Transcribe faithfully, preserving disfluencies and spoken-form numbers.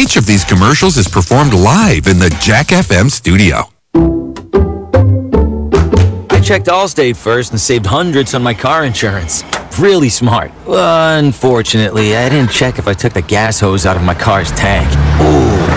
Each of these commercials is performed live in the Jack F M studio. I checked Allstate first and saved hundreds on my car insurance. Really smart. Unfortunately, I didn't check if I took the gas hose out of my car's tank. Ooh.